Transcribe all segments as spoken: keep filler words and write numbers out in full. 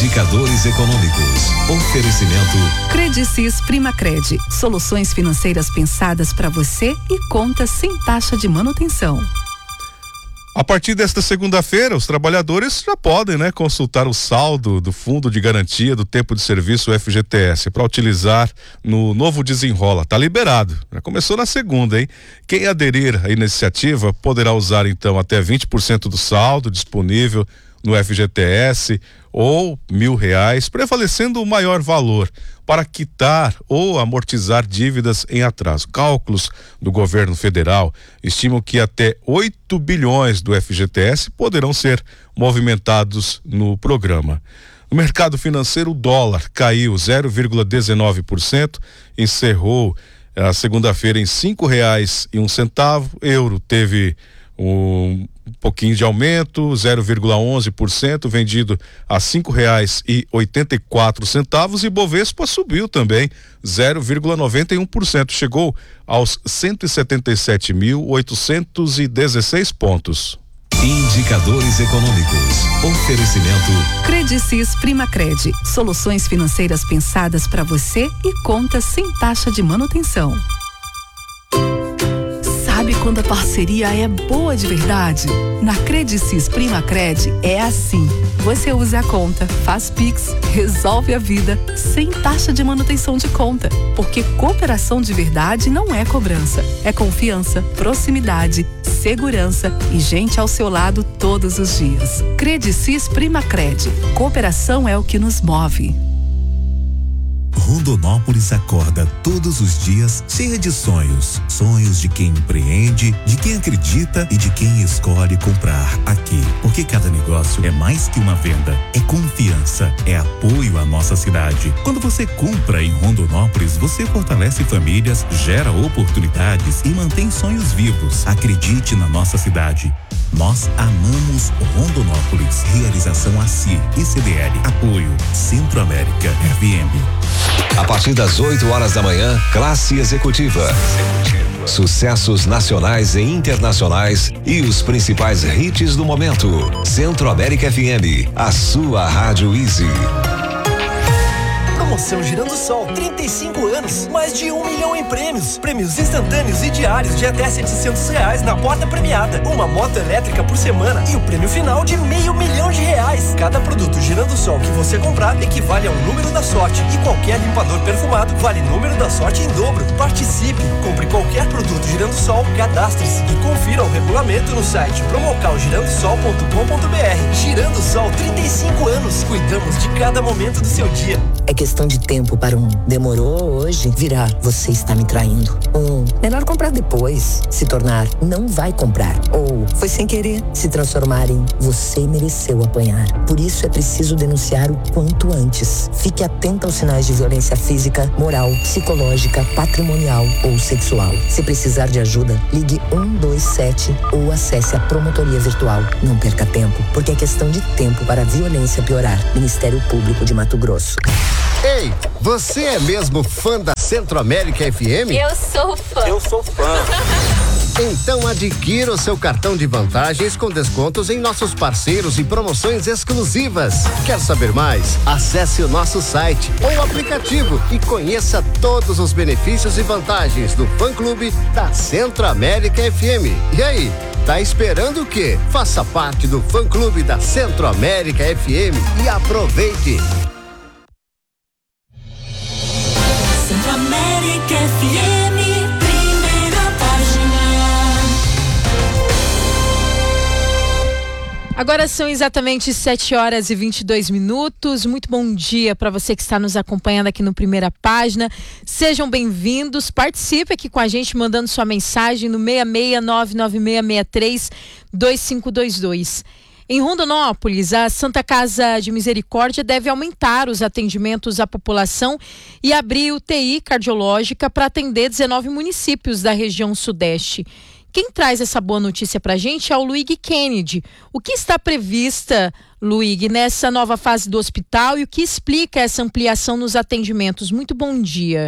Indicadores econômicos. Oferecimento Credicis Primacred. Soluções financeiras pensadas para você e contas sem taxa de manutenção. A partir desta segunda-feira, os trabalhadores já podem, né, consultar o saldo do Fundo de Garantia do Tempo de Serviço F G T S para utilizar no novo Desenrola. Tá liberado. Já começou na segunda, hein? Quem aderir à iniciativa poderá usar então até vinte por cento do saldo disponível no F G T S ou mil reais, prevalecendo o maior valor para quitar ou amortizar dívidas em atraso. Cálculos do governo federal estimam que até oito bilhões do F G T S poderão ser movimentados no programa. No mercado financeiro, o dólar caiu zero vírgula dezenove por cento, encerrou a segunda-feira em cinco reais e um centavo. Euro teve um pouquinho de aumento, zero vírgula onze por cento, vendido a cinco reais e oitenta e quatro centavos, e Bovespa subiu também zero vírgula noventa e um por cento, chegou aos cento e setenta e sete mil oitocentos e dezesseis pontos. Indicadores econômicos. Oferecimento Credicis Primacred. Soluções financeiras pensadas para você e contas sem taxa de manutenção. Sabe quando a parceria é boa de verdade? Na Credicis Primacred é assim. Você usa a conta, faz Pix, resolve a vida, sem taxa de manutenção de conta. Porque cooperação de verdade não é cobrança. É confiança, proximidade, segurança e gente ao seu lado todos os dias. Credicis Primacred. Cooperação é o que nos move. Rondonópolis acorda todos os dias cheia de sonhos. Sonhos de quem empreende, de quem acredita e de quem escolhe comprar aqui. Porque cada negócio é mais que uma venda. É confiança, é apoio à nossa cidade. Quando você compra em Rondonópolis, você fortalece famílias, gera oportunidades e mantém sonhos vivos. Acredite na nossa cidade. Nós amamos Rondonópolis. Realização A C I e C D L. Apoio Centro América F M. A partir das oito horas da manhã, Classe Executiva. Executiva. Sucessos nacionais e internacionais e os principais hits do momento. Centro América F M, a sua rádio Easy. Promoção Girando Sol, trinta e cinco anos, mais de um milhão em prêmios. Prêmios instantâneos e diários de até setecentos reais na porta premiada. Uma moto elétrica por semana e o prêmio final de meio milhão de reais. Cada produto Girando Sol que você comprar equivale a um número da sorte. E qualquer limpador perfumado vale número da sorte em dobro. Participe, compre qualquer produto Girando Sol, cadastre-se e confira o regulamento no site promocal girando sol ponto com ponto b r. Girando Sol, trinta e cinco anos. Cuidamos de cada momento do seu dia. É questão de tempo para um demorou hoje virar você está me traindo. Um melhor comprar depois se tornar não vai comprar. Ou foi sem querer se transformar em você mereceu apanhar. Por isso é preciso denunciar o quanto antes. Fique atento aos sinais de violência física, moral, psicológica, patrimonial ou sexual. Se precisar de ajuda, ligue um dois sete ou acesse a promotoria virtual. Não perca tempo, porque é questão de tempo para a violência piorar. Ministério Público de Mato Grosso. Ei, você é mesmo fã da Centro América F M? Eu sou fã. Eu sou fã. Então adquira o seu cartão de vantagens com descontos em nossos parceiros e promoções exclusivas. Quer saber mais? Acesse o nosso site ou aplicativo e conheça todos os benefícios e vantagens do fã-clube da Centro América F M. E aí, tá esperando o quê? Faça parte do fã-clube da Centro América F M e aproveite! Centro América F M, primeira página. Agora são exatamente sete horas e vinte e dois minutos. Muito bom dia para você que está nos acompanhando aqui no Primeira Página. Sejam bem-vindos. Participe aqui com a gente mandando sua mensagem no seis seis nove nove seis seis três dois cinco dois dois. Em Rondonópolis, a Santa Casa de Misericórdia deve aumentar os atendimentos à população e abrir U T I cardiológica para atender dezenove municípios da região sudeste. Quem traz essa boa notícia para a gente é o Luigi Kennedy. O que está prevista, Luigi, nessa nova fase do hospital e o que explica essa ampliação nos atendimentos? Muito bom dia.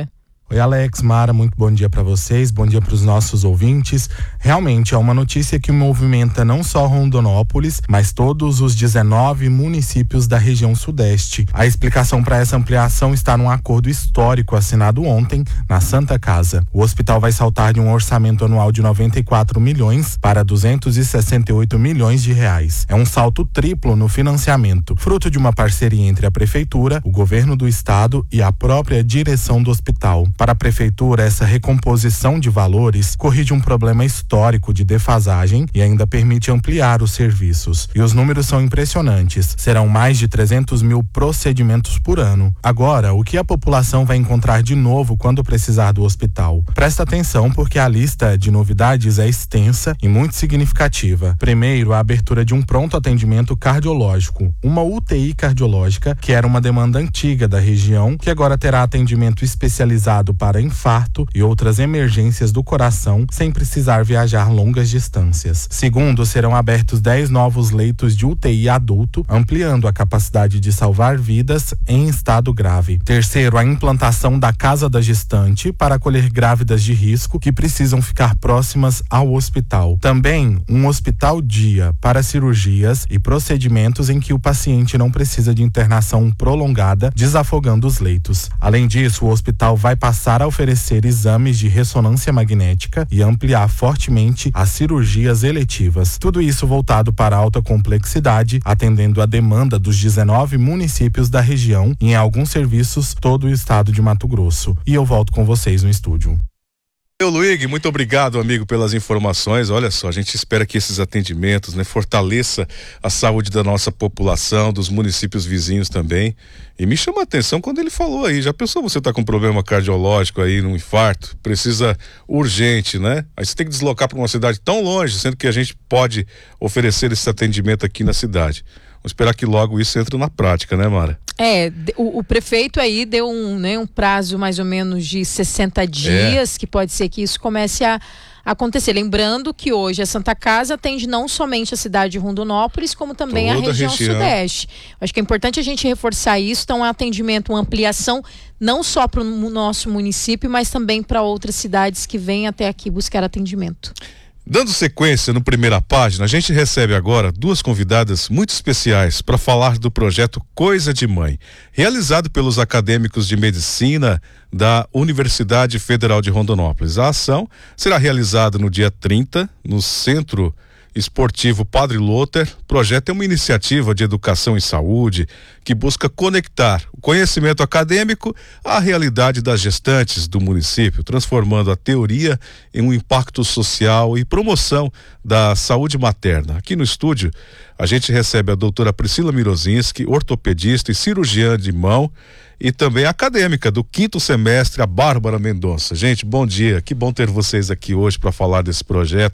Oi, Alex, Mara, muito bom dia para vocês, bom dia para os nossos ouvintes. Realmente é uma notícia que movimenta não só Rondonópolis, mas todos os dezenove municípios da região sudeste. A explicação para essa ampliação está num acordo histórico assinado ontem na Santa Casa. O hospital vai saltar de um orçamento anual de noventa e quatro milhões para duzentos e sessenta e oito milhões de reais. É um salto triplo no financiamento, fruto de uma parceria entre a prefeitura, o governo do estado e a própria direção do hospital. Para a prefeitura, essa recomposição de valores corrige um problema histórico de defasagem e ainda permite ampliar os serviços. E os números são impressionantes. Serão mais de trezentos mil procedimentos por ano. Agora, o que a população vai encontrar de novo quando precisar do hospital? Presta atenção, porque a lista de novidades é extensa e muito significativa. Primeiro, a abertura de um pronto atendimento cardiológico, uma U T I cardiológica, que era uma demanda antiga da região, que agora terá atendimento especializado para infarto e outras emergências do coração, sem precisar viajar longas distâncias. Segundo, serão abertos dez novos leitos de U T I adulto, ampliando a capacidade de salvar vidas em estado grave. Terceiro, a implantação da Casa da Gestante para acolher grávidas de risco que precisam ficar próximas ao hospital. Também um hospital dia para cirurgias e procedimentos em que o paciente não precisa de internação prolongada, desafogando os leitos. Além disso, o hospital vai passar a oferecer exames de ressonância magnética e ampliar fortemente as cirurgias eletivas. Tudo isso voltado para alta complexidade, atendendo a demanda dos dezenove municípios da região e em alguns serviços todo o estado de Mato Grosso. E eu volto com vocês no estúdio. Eu, Luigi, muito obrigado, amigo, pelas informações. Olha só, a gente espera que esses atendimentos, né, fortaleça a saúde da nossa população, dos municípios vizinhos também. E me chama a atenção quando ele falou aí, já pensou você tá com um problema cardiológico aí, num infarto, precisa urgente, né? Aí você tem que deslocar para uma cidade tão longe, sendo que a gente pode oferecer esse atendimento aqui na cidade. Vamos esperar que logo isso entre na prática, né, Mara? É, o, o prefeito aí deu um, né, um prazo mais ou menos de sessenta dias, é. que pode ser que isso comece a acontecer. Lembrando que hoje a Santa Casa atende não somente a cidade de Rondonópolis, como também Toda a região, região sudeste. Acho que é importante a gente reforçar isso. Então, é um atendimento, uma ampliação, não só para o nosso município, mas também para outras cidades que vêm até aqui buscar atendimento. Dando sequência no Primeira Página, a gente recebe agora duas convidadas muito especiais para falar do projeto Coisa de Mãe, realizado pelos acadêmicos de medicina da Universidade Federal de Rondonópolis. A ação será realizada no dia trinta, no Centro Esportivo Padre Lotter. O projeto é uma iniciativa de educação e saúde que busca conectar o conhecimento acadêmico à realidade das gestantes do município, transformando a teoria em um impacto social e promoção da saúde materna. Aqui no estúdio, a gente recebe a doutora Priscila Mirozinski, ortopedista e cirurgiã de mão, e também acadêmica do quinto semestre, a Bárbara Mendonça. Gente, bom dia, que bom ter vocês aqui hoje para falar desse projeto.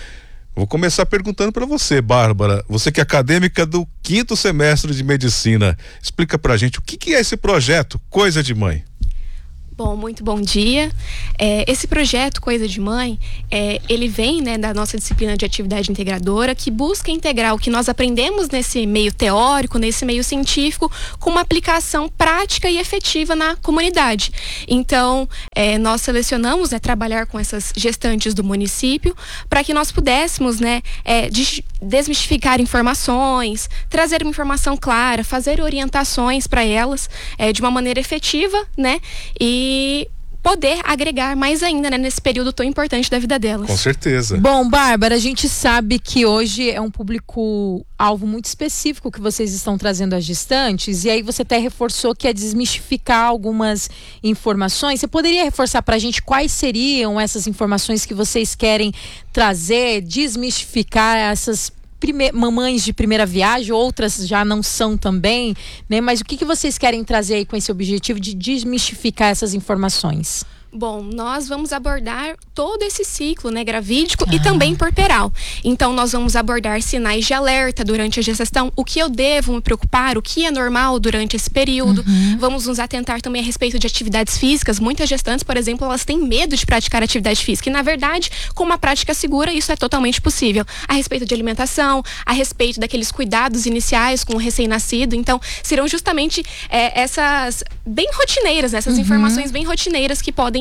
Vou começar perguntando para você, Bárbara, você que é acadêmica do quinto semestre de medicina, explica pra gente o que, que é esse projeto Coisa de Mãe. Bom, muito bom dia. É, esse projeto Coisa de Mãe, é, ele vem, né, da nossa disciplina de atividade integradora, que busca integrar o que nós aprendemos nesse meio teórico, nesse meio científico, com uma aplicação prática e efetiva na comunidade. Então, é, nós selecionamos, né, trabalhar com essas gestantes do município para que nós pudéssemos, né, é, desmistificar informações, trazer uma informação clara, fazer orientações para elas é, de uma maneira efetiva, né, e E poder agregar mais ainda, né, nesse período tão importante da vida delas. Com certeza. Bom, Bárbara, a gente sabe que hoje é um público-alvo muito específico que vocês estão trazendo às gestantes, e aí você até reforçou que é desmistificar algumas informações. Você poderia reforçar pra gente quais seriam essas informações que vocês querem trazer, desmistificar essas Prime- mamães de primeira viagem, outras já não são também, né? Mas o que, que vocês querem trazer aí com esse objetivo de desmistificar essas informações? Bom, nós vamos abordar todo esse ciclo, né, gravídico ah. e também puerperal. Então, nós vamos abordar sinais de alerta durante a gestação, o que eu devo me preocupar, o que é normal durante esse período. Uhum. Vamos nos atentar também a respeito de atividades físicas. Muitas gestantes, por exemplo, elas têm medo de praticar atividade física. E, na verdade, com uma prática segura, isso é totalmente possível. A respeito de alimentação, a respeito daqueles cuidados iniciais com o recém-nascido. Então, serão justamente é, essas bem rotineiras, né, essas uhum. informações bem rotineiras que podem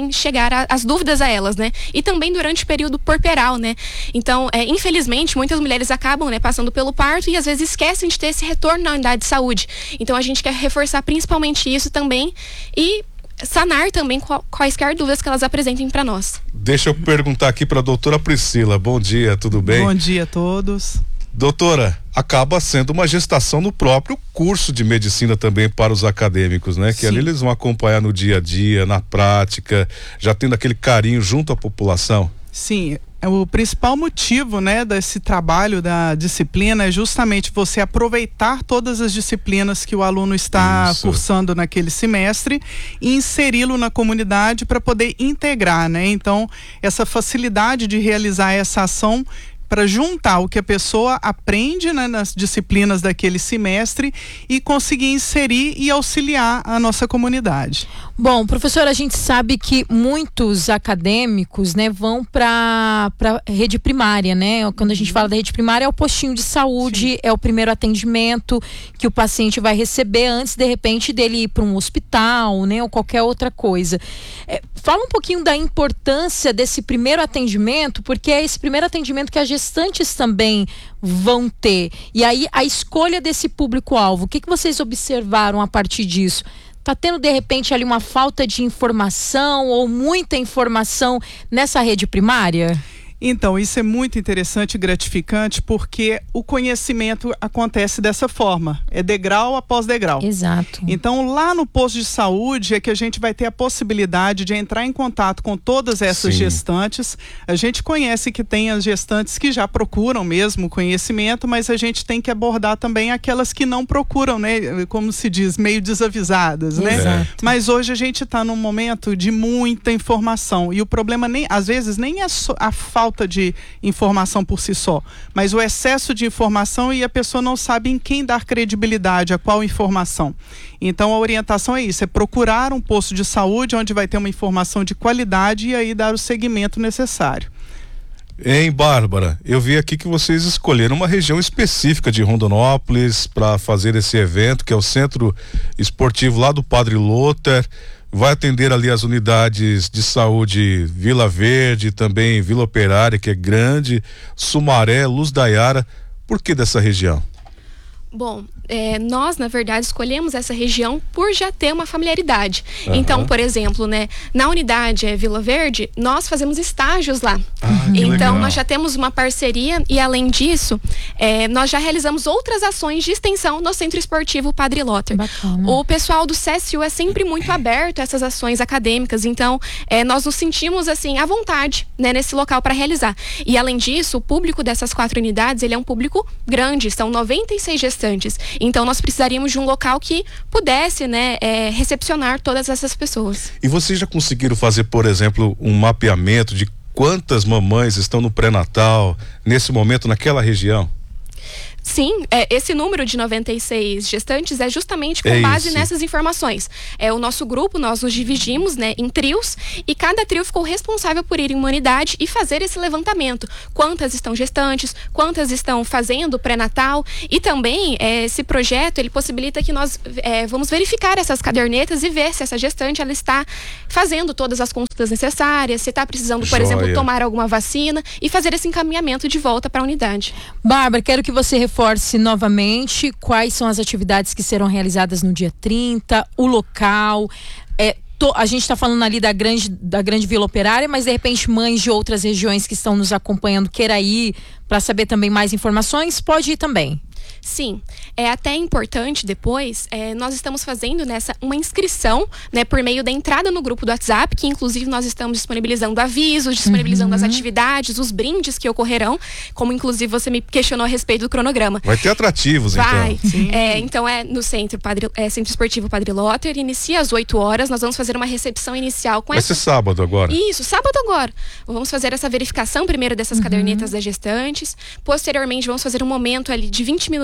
podem chegar a, as dúvidas a elas, né? E também durante o período puerperal, né? Então, é, infelizmente, muitas mulheres acabam, né, passando pelo parto e às vezes esquecem de ter esse retorno na unidade de saúde. Então, a gente quer reforçar principalmente isso também e sanar também qual, quaisquer dúvidas que elas apresentem para nós. Deixa eu perguntar aqui para a doutora Priscila. Bom dia, tudo bem? Bom dia a todos. Doutora, acaba sendo uma gestação no próprio curso de medicina também para os acadêmicos, né? Que Sim. ali eles vão acompanhar no dia a dia, na prática, já tendo aquele carinho junto à população. Sim, o principal motivo, né, desse trabalho da disciplina é justamente você aproveitar todas as disciplinas que o aluno está Isso. cursando naquele semestre e inseri-lo na comunidade para poder integrar, né? Então, essa facilidade de realizar essa ação para juntar o que a pessoa aprende, né, nas disciplinas daquele semestre e conseguir inserir e auxiliar a nossa comunidade. Bom, professora, a gente sabe que muitos acadêmicos, né, vão para para rede primária, né? Quando a gente fala da rede primária, é o postinho de saúde, Sim. é o primeiro atendimento que o paciente vai receber antes, de repente, dele ir para um hospital, né, ou qualquer outra coisa. É, fala um pouquinho da importância desse primeiro atendimento, porque é esse primeiro atendimento que a gestantes também vão ter. E aí, a escolha desse público-alvo, o que, que vocês observaram a partir disso? Está tendo, de repente, ali uma falta de informação ou muita informação nessa rede primária? Então, isso é muito interessante e gratificante porque o conhecimento acontece dessa forma, é degrau após degrau. Exato. Então, lá no posto de saúde é que a gente vai ter a possibilidade de entrar em contato com todas essas Sim. gestantes. A gente conhece que tem as gestantes que já procuram mesmo conhecimento, mas a gente tem que abordar também aquelas que não procuram, né? Como se diz, meio desavisadas, né? Exato. Mas hoje a gente está num momento de muita informação e o problema, nem, às vezes, nem é a falta de informação por si só, mas o excesso de informação e a pessoa não sabe em quem dar credibilidade, a qual informação. Então a orientação é isso, é procurar um posto de saúde onde vai ter uma informação de qualidade e aí dar o segmento necessário. Hein, Bárbara, eu vi aqui que vocês escolheram uma região específica de Rondonópolis para fazer esse evento, que é o Centro Esportivo lá do Padre Lotter. Vai atender ali as unidades de saúde Vila Verde, também Vila Operária, que é grande, Sumaré, Luz da Iara. Por que dessa região? Bom, é, nós, na verdade, escolhemos essa região por já ter uma familiaridade. Uhum. Então, por exemplo, né, na unidade é, Vila Verde, nós fazemos estágios lá. Ah, que então, legal. Nós já temos uma parceria e, além disso, é, nós já realizamos outras ações de extensão no Centro Esportivo Padre Lotter. Bacana. O pessoal do C S U é sempre muito aberto a essas ações acadêmicas, então, é, nós nos sentimos, assim, à vontade, né, nesse local para realizar. E, além disso, o público dessas quatro unidades, ele é um público grande, são noventa e seis gestantes. Então nós precisaríamos de um local que pudesse, né, é, recepcionar todas essas pessoas. E vocês já conseguiram fazer, por exemplo, um mapeamento de quantas mamães estão no pré-natal nesse momento naquela região? Sim, é, esse número de noventa e seis gestantes é justamente com é base isso. nessas informações. É o nosso grupo, nós nos dividimos, né, em trios e cada trio ficou responsável por ir em uma unidade e fazer esse levantamento. Quantas estão gestantes, quantas estão fazendo pré-natal e também é, esse projeto ele possibilita que nós é, vamos verificar essas cadernetas e ver se essa gestante ela está fazendo todas as consultas necessárias, se está precisando, por Joia. exemplo, tomar alguma vacina e fazer esse encaminhamento de volta para a unidade. Bárbara, quero que você reforce novamente quais são as atividades que serão realizadas no dia trinta, o local. É, to, a gente está falando ali da grande, da grande Vila Operária, mas de repente mães de outras regiões que estão nos acompanhando queira ir para saber também mais informações, pode ir também. Sim, é até importante depois, é, nós estamos fazendo nessa uma inscrição, né, por meio da entrada no grupo do WhatsApp, que inclusive nós estamos disponibilizando avisos, disponibilizando uhum. as atividades, os brindes que ocorrerão, como inclusive você me questionou a respeito do cronograma. Vai ter atrativos, Vai. então. Vai, é, então é no Centro, Padre, é, Centro Esportivo Padre Lotter, inicia às oito horas, nós vamos fazer uma recepção inicial com Vai essa... ser sábado agora. Isso, sábado agora. Vamos fazer essa verificação primeiro dessas uhum. cadernetas das gestantes, posteriormente vamos fazer um momento ali de vinte minutos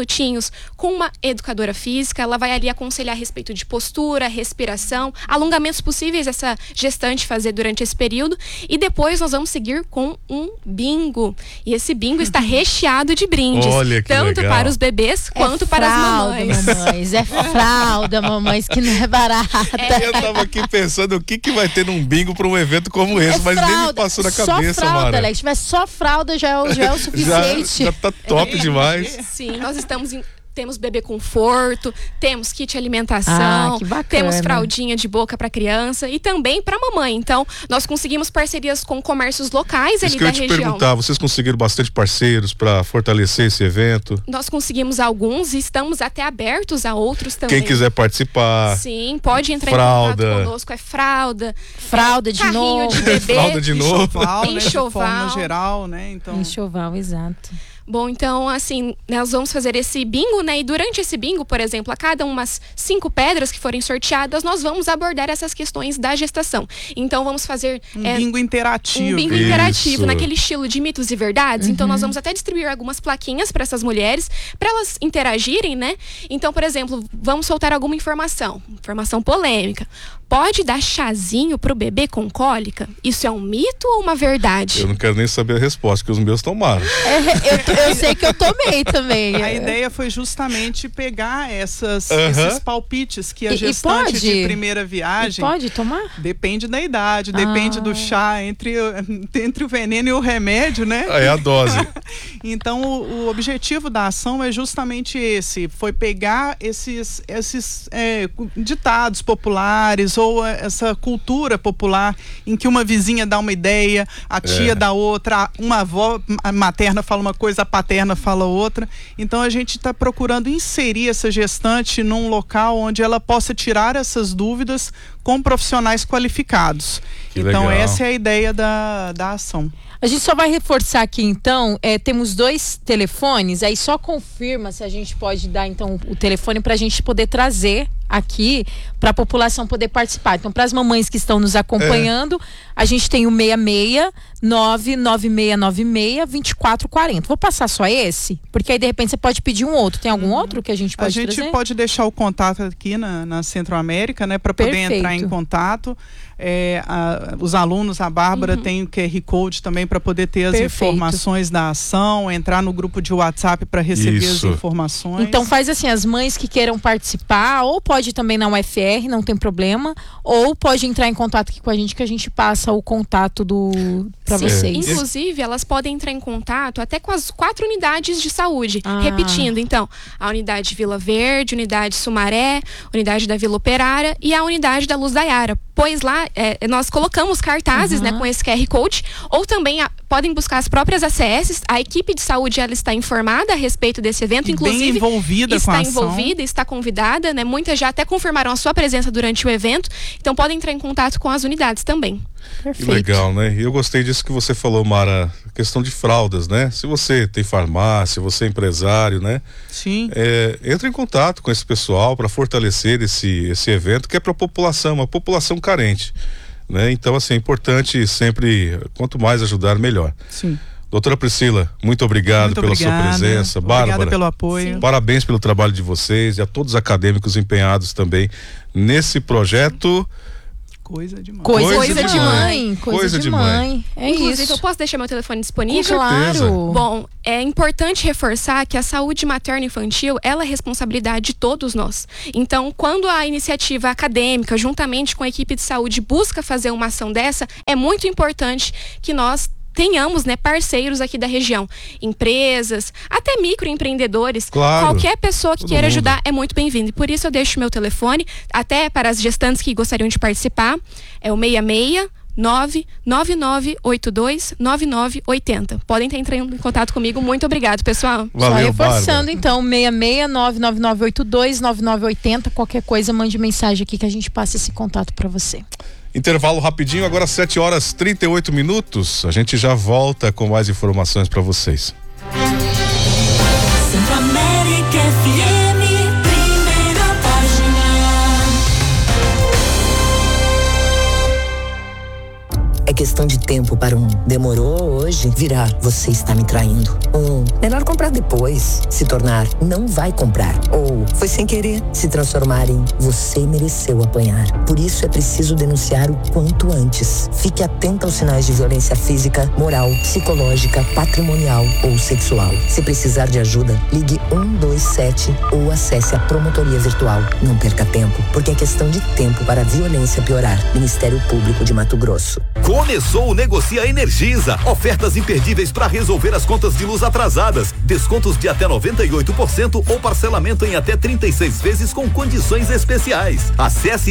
minutinhos com uma educadora física. Ela vai ali aconselhar a respeito de postura, respiração, alongamentos possíveis essa gestante fazer durante esse período. E depois nós vamos seguir com um bingo. E esse bingo está recheado de brindes. Olha que tanto legal. para os bebês quanto é para as fralda, mamães. mamães. É fralda, mamães, que não é barata. É. Eu tava aqui pensando o que, que vai ter num bingo pra um evento como esse, É mas nem me fralda. passou na Só cabeça, fralda, Mara. Alex. Se tiver só fralda, já é, o- já é o Já, suficiente. já tá top demais. Sim, nós estamos em. Temos bebê conforto, temos kit alimentação, Ah, que bacana. temos fraldinha de boca para criança e também para mamãe. Então, nós conseguimos parcerias com comércios locais Isso ali que eu da ia te região. perguntar, vocês conseguiram bastante parceiros pra fortalecer esse evento? Nós conseguimos alguns e estamos até abertos a outros também. Quem quiser participar. Sim, pode entrar Fralda. em contato conosco. É fralda, Fralda de carrinho novo. de bebê, Fralda de novo. Enxoval, né, de Enxoval. forma geral, né? Então, Enxoval, exato. Bom, então, assim, nós vamos fazer esse bingo, né? E durante esse bingo, por exemplo, a cada umas cinco pedras que forem sorteadas, nós vamos abordar essas questões da gestação. Então, vamos fazer um é, bingo interativo. um bingo Isso. interativo, naquele estilo de mitos e verdades. Então, nós vamos até distribuir algumas plaquinhas para essas mulheres, para elas interagirem, né? Então, por exemplo, vamos soltar alguma informação, informação polêmica. Pode dar chazinho pro bebê com cólica? Isso é um mito ou uma verdade? Eu não quero nem saber a resposta, que os meus tomaram. É, eu, eu sei que eu tomei também. A ideia foi justamente pegar essas, Aham. esses palpites que a E- e gestante pode? de primeira E viagem. pode tomar? Depende da idade, depende Ah. do chá, entre, o- entre o veneno e o remédio, né? É a dose. Então, o, o objetivo da ação é justamente esse: foi pegar esses, esses é, ditados populares ou essa cultura popular em que uma vizinha dá uma ideia, a tia É. dá outra, uma avó materna fala uma coisa, a paterna fala outra. Então, a gente está procurando inserir essa gestante num local onde ela possa tirar essas dúvidas com profissionais qualificados. Que Então, legal. essa é a ideia da, da ação. A gente só vai reforçar aqui, então, é, temos dois telefones, aí só confirma se a gente pode dar, então, o telefone para a gente poder trazer aqui para a população poder participar. Então, para as mamães que estão nos acompanhando, a gente tem o seis seis nove nove seis nove seis dois quatro quatro zero. Vou passar só esse, porque aí de repente você pode pedir um outro. Tem algum outro que a gente pode A gente trazer? pode deixar o contato aqui na, na Centro-América, né, para poder Perfeito. entrar em contato. É, a- os alunos, a Bárbara tem o Q R Code também para poder ter as Perfeito. informações da ação, entrar no grupo de WhatsApp para receber Isso. as informações. Então faz assim, as mães que queiram participar, ou pode também na U F R, não tem problema, ou pode entrar em contato aqui com a gente que a gente passa o contato do para Sim, vocês. inclusive, elas podem entrar em contato até com as quatro unidades de saúde. Ah. Repetindo, então, a unidade Vila Verde, unidade Sumaré, unidade da Vila Operária e a unidade da Luz da Yara. Pois lá, é, nós colocamos cartazes, Uhum. né, com esse Q R Code, ou também a- podem buscar as próprias A C S. A equipe de saúde, ela está informada a respeito desse evento, E inclusive bem envolvida está com a ação. envolvida, está convidada, né? Muitas já até confirmaram a sua presença durante o evento, então podem entrar em contato com as unidades também. Que Perfeito. legal, né? E eu gostei disso que você falou, Mara, questão de fraldas, né? Se você tem farmácia, você é empresário, né? Sim. É, entre em contato com esse pessoal para fortalecer esse, esse evento que é para a população, uma população carente, né? Então, assim, é importante sempre, quanto mais ajudar, melhor. Sim. Doutora Priscila, muito obrigado Muito pela obrigada. sua presença. Obrigada Bárbara, pelo apoio. parabéns pelo trabalho de vocês e a todos os acadêmicos empenhados também nesse projeto. Coisa demais. Coisa, Coisa de de mãe. mãe. Coisa, Coisa de de mãe. mãe. É Inclusive, isso. eu posso deixar meu telefone disponível? Claro. Bom, é importante reforçar que a saúde materna e infantil, ela é responsabilidade de todos nós. Então, quando a iniciativa acadêmica, juntamente com a equipe de saúde, busca fazer uma ação dessa, é muito importante que nós tenhamos, né, parceiros aqui da região, empresas, até microempreendedores, Claro. qualquer pessoa que Todo queira mundo. ajudar é muito bem-vindo. E por isso eu deixo meu telefone, até para as gestantes que gostariam de participar, é o seis seis nove nove nove oito dois nove nove oito zero. Podem estar entrando em contato comigo. Muito obrigado, pessoal. Valeu, Só reforçando, Bárbara. então, seis seis nove nove nove oito dois nove nove oito zero. Qualquer coisa, mande mensagem aqui que a gente passa esse contato para você. Intervalo rapidinho, agora sete horas e trinta e oito minutos. A gente já volta com mais informações para vocês. Centro-América F M, primeira página. É questão de tempo para um demorou hoje virar você está me traindo. Um melhor comprar depois, se tornar não vai comprar. Ou foi sem querer se transformar em você mereceu apanhar. Por isso é preciso denunciar o quanto antes. Fique atento aos sinais de violência física, moral, psicológica, patrimonial ou sexual. Se precisar de ajuda, ligue um dois sete ou acesse a promotoria virtual. Não perca tempo, porque é questão de tempo para a violência piorar. Ministério Público de Mato Grosso. Começou o Negocia Energisa. Ofertas imperdíveis para resolver as contas de luz atrasadas. Descontos de até noventa e oito por cento ou parcelamento em até trinta e seis vezes com condições especiais. Acesse